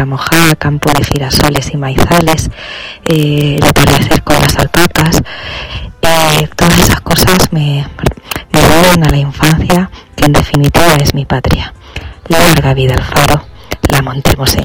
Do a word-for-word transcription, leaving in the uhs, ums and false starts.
tierra mojada, campo de girasoles y maizales, eh, el atardecer con las alpacas. Eh, todas esas cosas me, me vuelven a la infancia, que en definitiva es mi patria. Larga vida al Faro, la Montemoseña.